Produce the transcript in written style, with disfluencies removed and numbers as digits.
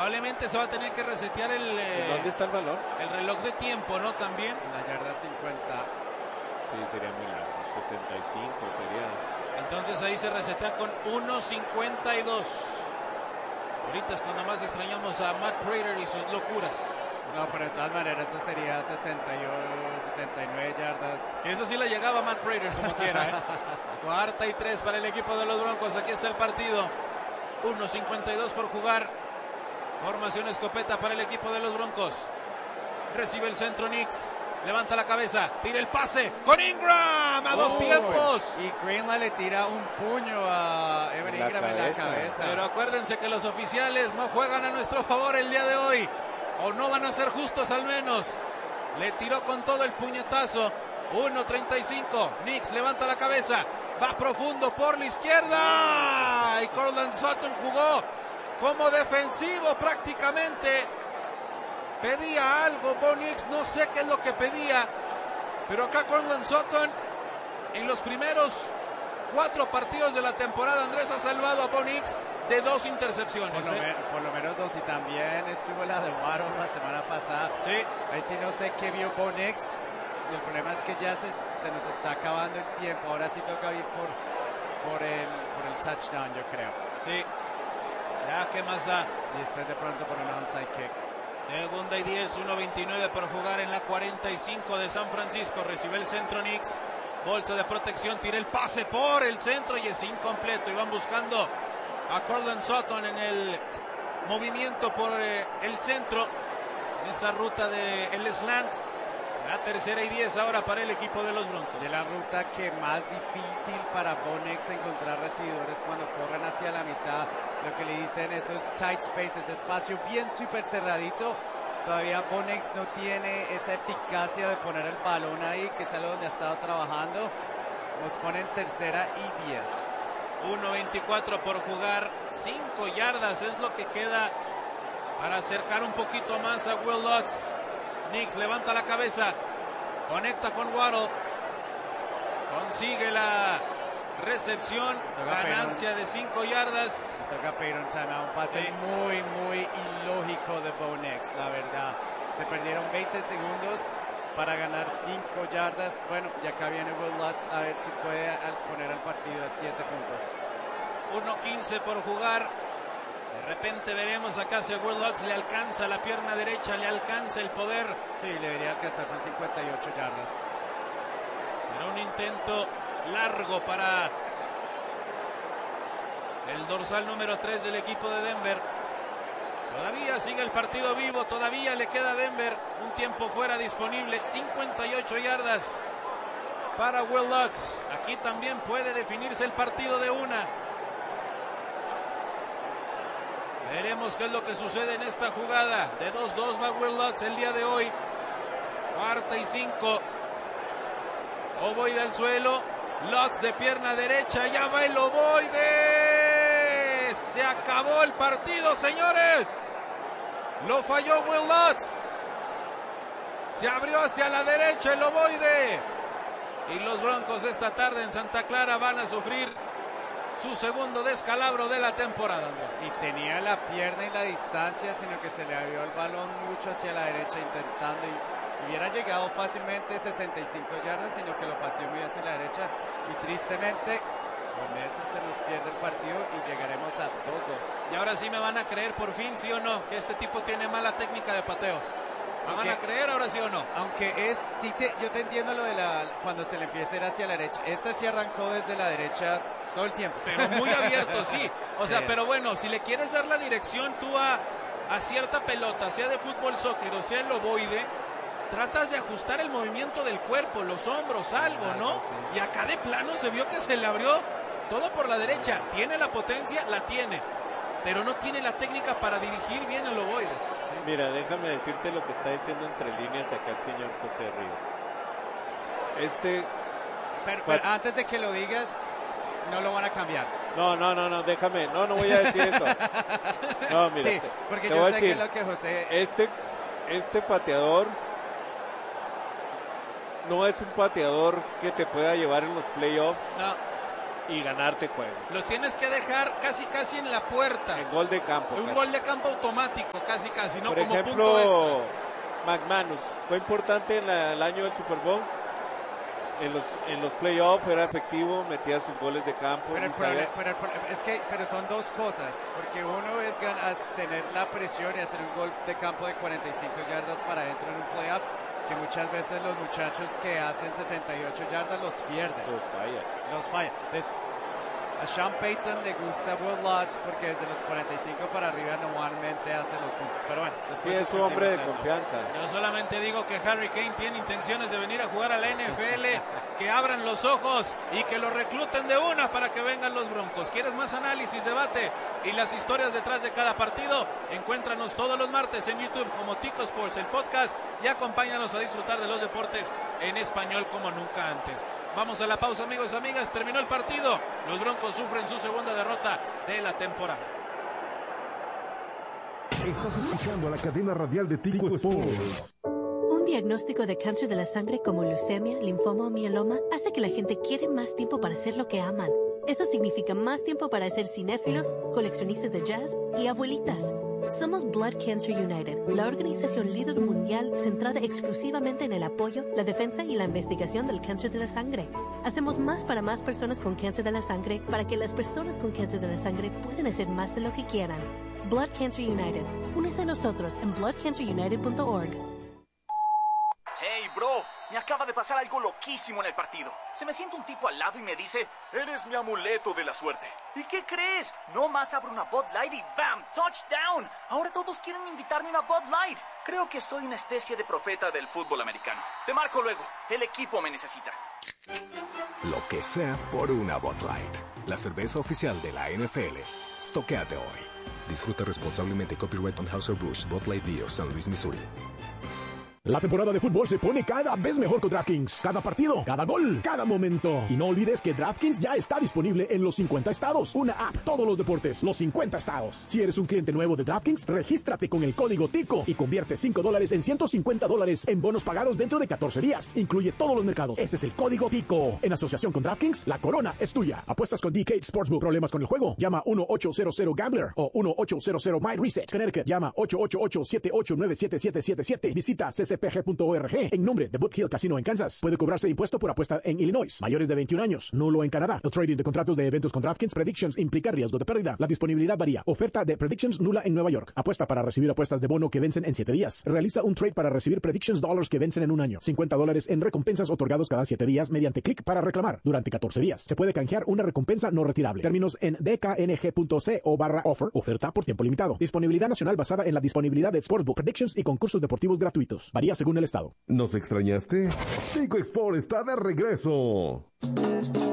Probablemente se va a tener que resetear ¿dónde está el balón? El reloj de tiempo, ¿no? También. En la yarda 50. Sí, sería muy largo. 65 sería. Entonces ahí se resetea con 1.52. Ahorita es cuando más extrañamos a Matt Prater y sus locuras. No, pero de todas maneras eso sería 69 yardas. Eso sí le llegaba a Matt Prater como quiera, ¿eh? 4-3 para el equipo de los Broncos. Aquí está el partido. 1.52 por jugar. Formación escopeta para el equipo de los Broncos. Recibe el centro Nix. Levanta la cabeza. Tira el pase con Ingram a dos tiempos. Y Greenlaw le tira un puño a Evan Ingram en la cabeza. Pero acuérdense que los oficiales no juegan a nuestro favor el día de hoy. O no van a ser justos al menos. Le tiró con todo el puñetazo. 1.35. Nix levanta la cabeza. Va profundo por la izquierda. Y Courtland Sutton jugó como defensivo prácticamente. Pedía algo Bo Nix, no sé qué es lo que pedía. Pero acá Courtland Sutton en los primeros 4 partidos de la temporada, Andrés, ha salvado a Bo Nix de 2 intercepciones. Por lo menos 2, y también estuvo la de Waddle la semana pasada. Sí. Ahí sí no sé qué vio Bo Nix. Y el problema es que ya se nos está acabando el tiempo. Ahora sí toca ir por el touchdown, yo creo. Sí. Ya, ¿qué más da? Y después de pronto por un onside kick. Segunda y 10, 1.29 por jugar en la 45 de San Francisco. Recibe el centro Nix. Bolsa de protección, tira el pase por el centro y es incompleto. Y van buscando a Courtland Sutton en el movimiento por el centro. En esa ruta del slant. La tercera y 10 ahora para el equipo de los Broncos. Y la ruta que más difícil para Bo Nix encontrar recibidores cuando corren hacia la mitad. Lo que le dicen esos tight spaces, espacio bien súper cerradito. Todavía Bo Nix no tiene esa eficacia de poner el balón ahí, que es algo donde ha estado trabajando. Nos ponen tercera y 10. 1.24 por jugar. 5 yardas es lo que queda para acercar un poquito más a Will Lutz. Nix levanta la cabeza, conecta con Waddle, consigue la recepción, ganancia de 5 yardas. Toca pedir un timeout, un pase muy ilógico de Bo Nix, la verdad. Se perdieron 20 segundos para ganar 5 yardas. Bueno, y acá viene Will Lutz a ver si puede poner al partido a 7 puntos. 1.15 por jugar. De repente veremos acá si a Will Lutz le alcanza la pierna derecha, le alcanza el poder. Sí, le debería alcanzar, son 58 yardas. Será un intento largo para el dorsal número 3 del equipo de Denver. Todavía sigue el partido vivo, todavía le queda a Denver un tiempo fuera disponible. 58 yardas para Will Lutz. Aquí también puede definirse el partido de una. Veremos qué es lo que sucede en esta jugada. De 2-2 va Will Lutz el día de hoy. 4-5. Ovoide al suelo. Lutz de pierna derecha. Ya va el ovoide. Se acabó el partido, señores. Lo falló Will Lutz. Se abrió hacia la derecha el ovoide. Y los Broncos esta tarde en Santa Clara van a sufrir su segundo descalabro de la temporada, Andrés. Y tenía la pierna y la distancia, sino que se le abrió el balón mucho hacia la derecha intentando y hubiera llegado fácilmente 65 yardas, sino que lo pateó muy hacia la derecha y tristemente con eso se nos pierde el partido y llegaremos a 2-2. Y ahora sí me van a creer por fin, sí o no, que este tipo tiene mala técnica de pateo. ¿Me van a creer ahora sí o no? Aunque yo te entiendo lo de cuando se le empieza a ir hacia la derecha. Esta sí arrancó desde la derecha todo el tiempo. Pero muy abierto, sí. O sea, pero bueno, si le quieres dar la dirección tú a cierta pelota, sea de fútbol, soccer o sea el ovoide, tratas de ajustar el movimiento del cuerpo, los hombros, algo, ¿no? Sí. Y acá de plano se vio que se le abrió todo por la derecha. Tiene la potencia, la tiene, pero no tiene la técnica para dirigir bien el ovoide. Sí. Mira, déjame decirte lo que está diciendo entre líneas acá el señor José Ríos. Pero antes de que lo digas, no lo van a cambiar. No, déjame. No voy a decir eso. No, mira. Sí, porque yo sé que es lo que José... Este pateador no es un pateador que te pueda llevar en los playoffs y ganarte juegos. Lo tienes que dejar casi en la puerta. En gol de campo. Un gol de campo automático, casi, ¿no? Por Como ejemplo, punto extra. McManus fue importante en el año del Super Bowl. En los playoffs era efectivo, metía sus goles de campo. Pero son dos cosas, porque uno es tener la presión y hacer un gol de campo de 45 yardas para adentro en un playoff, que muchas veces los muchachos que hacen 68 yardas los pierden. Los falla. A Sean Payton le gusta Will Lutz porque desde los 45 para arriba normalmente hace los puntos. Pero bueno, después es un hombre de confianza. Yo solamente digo que Harry Kane tiene intenciones de venir a jugar a la NFL, que abran los ojos y que lo recluten de una para que vengan los Broncos. ¿Quieres más análisis, debate y las historias detrás de cada partido? Encuéntranos todos los martes en YouTube como Tico Sports, el podcast, y acompáñanos a disfrutar de los deportes en español como nunca antes. Vamos a la pausa, amigos y amigas. Terminó el partido. Los Broncos sufren su segunda derrota de la temporada. Estás escuchando a la cadena radial de Tico Sports. Un diagnóstico de cáncer de la sangre como leucemia, linfoma o mieloma hace que la gente quiere más tiempo para hacer lo que aman. Eso significa más tiempo para ser cinéfilos, coleccionistas de jazz y abuelitas. Somos Blood Cancer United, la organización líder mundial centrada exclusivamente en el apoyo, la defensa y la investigación del cáncer de la sangre. Hacemos más para más personas con cáncer de la sangre para que las personas con cáncer de la sangre puedan hacer más de lo que quieran. Blood Cancer United. Únese a nosotros en bloodcancerunited.org. Hey, bro, me acaba de pasar algo loquísimo en el partido. Se me sienta un tipo al lado y me dice, eres mi amuleto de la suerte. ¿Y qué crees? No más abro una Bud Light y ¡bam! ¡Touchdown! Ahora todos quieren invitarme a una Bud Light. Creo que soy una especie de profeta del fútbol americano. Te marco luego. El equipo me necesita. Lo que sea por una Bud Light. La cerveza oficial de la NFL. Stoquéate hoy. Disfruta responsablemente. Copyright Anheuser-Busch, Bud Light Beer, San Luis, Missouri. La temporada de fútbol se pone cada vez mejor con DraftKings. Cada partido, cada gol, cada momento. Y no olvides que DraftKings ya está disponible en los 50 estados. Una app, todos los deportes, los 50 estados. Si eres un cliente nuevo de DraftKings, regístrate con el código TICO y convierte $5 en $150 en bonos pagados dentro de 14 días. Incluye todos los mercados. Ese es el código TICO. En asociación con DraftKings, la corona es tuya. Apuestas con DK Sportsbook. ¿Problemas con el juego? Llama 1-800-GAMBLER o 1-800-MyReset. Connecticut, llama 888-789-7777. Visita ccpg.org en nombre de Boot Hill Casino en Kansas. Puede cobrarse impuesto por apuesta en Illinois. Mayores de 21 años. Nulo en Canadá. El trading de contratos de eventos con DraftKings Predictions implica riesgo de pérdida. La disponibilidad varía. Oferta de Predictions nula en Nueva York. Apuesta para recibir apuestas de bono que vencen en 7 días. Realiza un trade para recibir Predictions Dollars que vencen en un año. $50 en recompensas otorgados cada 7 días mediante clic para reclamar durante 14 días. Se puede canjear una recompensa no retirable. Términos en dkng.co/offer. Oferta por tiempo limitado. Disponibilidad nacional basada en la disponibilidad de Sportsbook Predictions y concursos deportivos gratuitos. Varía según el estado. ¿Nos extrañaste? Tico Sport está de regreso.